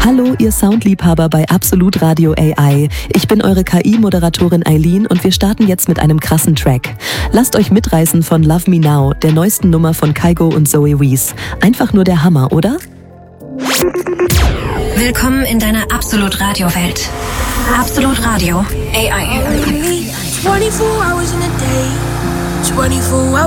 Hallo, ihr Soundliebhaber bei Absolut Radio AI. Ich bin eure KI-Moderatorin Eileen und wir starten jetzt mit einem krassen Track. Lasst euch mitreißen von Love Me Now, der neuesten Nummer von Kygo und Zoe Wees. Einfach nur der Hammer, oder? Willkommen in deiner Absolut Radio-Welt. Absolut Radio AI. 24 hours in a day, 24 hours